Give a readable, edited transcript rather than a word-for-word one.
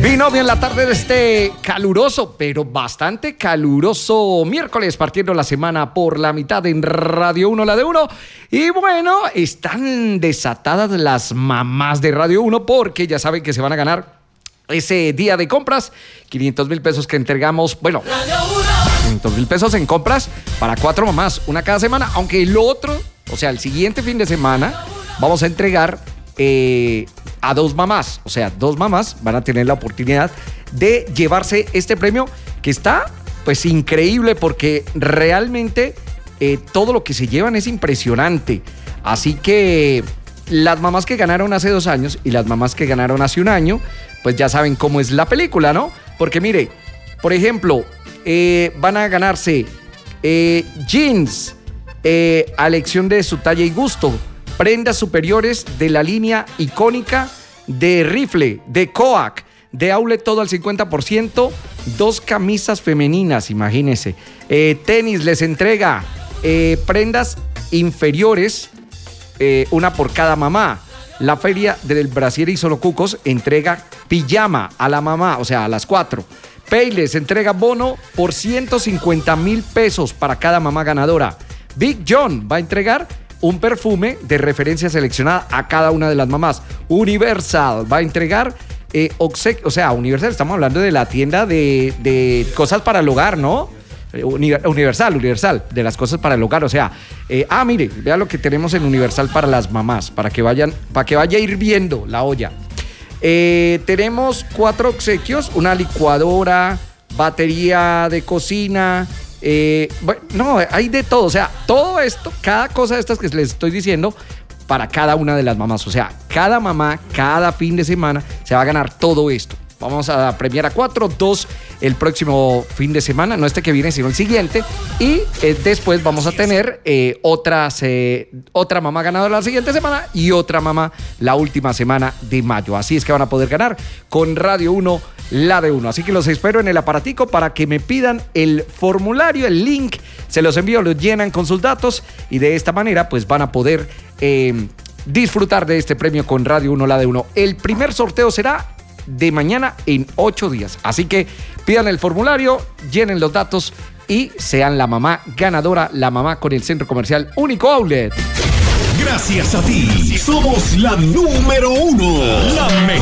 Binomio en la tarde de este caluroso, pero bastante caluroso miércoles, partiendo la semana por la mitad en Radio 1, la de 1. Y bueno, están desatadas las mamás de Radio 1 porque ya saben que se van a ganar ese día de compras, 500,000 pesos que entregamos, bueno, 500,000 pesos en compras para 4 mamás, una cada semana, aunque el otro, o sea, el siguiente fin de semana, vamos a entregar a 2 mamás, o sea, 2 mamás van a tener la oportunidad de llevarse este premio que está pues increíble porque realmente todo lo que se llevan es impresionante. Así que las mamás que ganaron hace 2 años y las mamás que ganaron hace 1 año, pues ya saben cómo es la película, ¿no? Porque mire, por ejemplo, van a ganarse jeans a elección de su talla y gusto, prendas superiores de la línea icónica de Rifle, de Coac, de Outlet todo al 50%, 2 camisas femeninas, imagínense. Tenis les entrega prendas inferiores, una por cada mamá. La feria del Brasier y Solo Cucos entrega pijama a la mamá, o sea, a las 4. Payless entrega bono por 150,000 pesos para cada mamá ganadora. Big John va a entregar un perfume de referencia seleccionada a cada una de las mamás. Universal va a entregar obsequio, o sea, Universal, estamos hablando de la tienda de cosas para el hogar, ¿no? Universal, de las cosas para el hogar, o sea, mire, vea lo que tenemos en Universal para las mamás, para que vaya hirviendo la olla. Tenemos 4 obsequios, una licuadora, batería de cocina. Bueno, no, hay de todo, o sea, todo esto, cada cosa de estas que les estoy diciendo, para cada una de las mamás, o sea, cada mamá, cada fin de semana se va a ganar todo esto. Vamos a premiar a 4, 2 el próximo fin de semana, no este que viene, sino el siguiente. Y después vamos a tener otra mamá ganadora la siguiente semana y otra mamá la última semana de mayo. Así es que van a poder ganar con Radio 1, la de 1. Así que los espero en el aparatico para que me pidan el formulario, el link. Se los envío, los llenan con sus datos y de esta manera pues van a poder disfrutar de este premio con Radio 1, la de 1. El primer sorteo será de mañana en 8 días. Así que pidan el formulario, llenen los datos y sean la mamá ganadora, la mamá con el centro comercial Único Outlet. Gracias a ti, somos la número 1, la mejor.